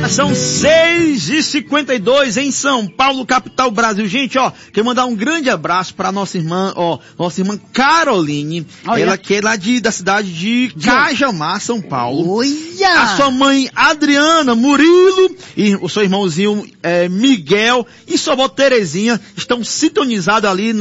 São 6h52 em São Paulo, capital Brasil. Gente, quero mandar um grande abraço para nossa irmã Caroline. Ela que é lá da cidade de Cajamar, São Paulo. Olha! A sua mãe Adriana, Murilo e o seu irmãozinho Miguel e sua avó Terezinha estão sintonizados ali